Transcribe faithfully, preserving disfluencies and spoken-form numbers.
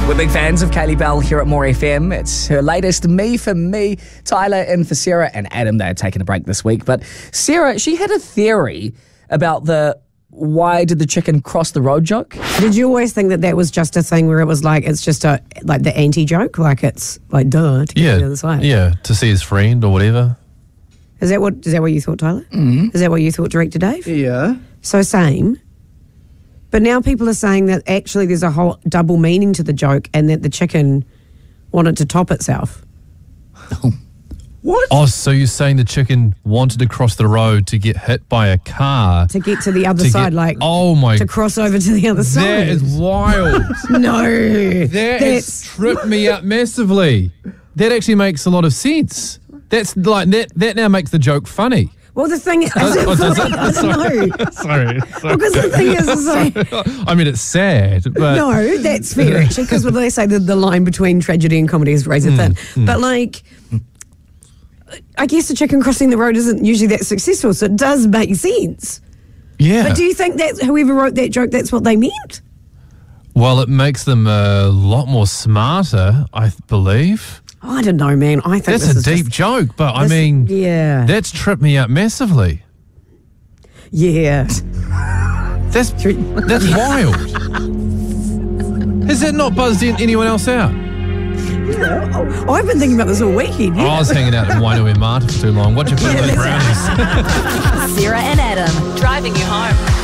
We're big fans of Kaylee Bell here at More F M. It's her latest Me for Me. Tyler in for Sarah and Adam. They're taking a break this week. But Sarah, she had a theory about the why did the chicken cross the road joke. Did you always think that that was just a thing where it was like, it's just a, like the anti-joke? Like it's like, duh, to get Yeah, to the other side? yeah, to see his friend or whatever. Is that what, is that what you thought, Tyler? Mm-hmm. Is that what you thought, Director Dave? Yeah. So same. But now people are saying that actually there's a whole double meaning to the joke and that the chicken wanted to top itself. What? Oh, so you're saying the chicken wanted to cross the road to get hit by a car? To get to the other To side, get- like oh my- to cross over to the other side. That is wild. no. That That's has tripped me up massively. That actually makes a lot of sense. That's like that. That now makes the joke funny. well the thing is Oh, does it? no. Sorry. Sorry. sorry. Because the thing is, is like, I mean, it's sad, but no, that's fair actually, because when they say that the line between tragedy and comedy is razor thin. Mm, But like, I guess the chicken crossing the road isn't usually that successful, so it does make sense. yeah. But do you think that whoever wrote that joke, that's what they meant? Well, it makes them a lot more smarter, I believe. I don't know, man. I think That's this a is deep just, joke, but I this- mean, yeah, that's tripped me up massively. yeah. That's that's wild. Has that not buzzed in anyone else out? Oh, I've been thinking about this all weekend. I was hanging out in Wainui Mata for too long. What you put in those brownies? Sarah and Adam, driving you home.